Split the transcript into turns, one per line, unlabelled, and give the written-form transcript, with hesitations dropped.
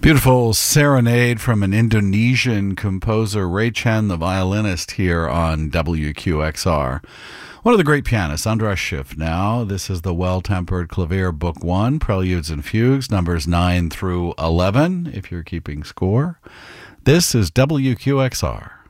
Beautiful serenade from an Indonesian composer, Ray Chen, the violinist, here on WQXR. One of the great pianists, Andras Schiff. Now, this is the Well-Tempered Clavier, Book 1, Preludes and Fugues, numbers 9 through 11, if you're keeping score. This is WQXR.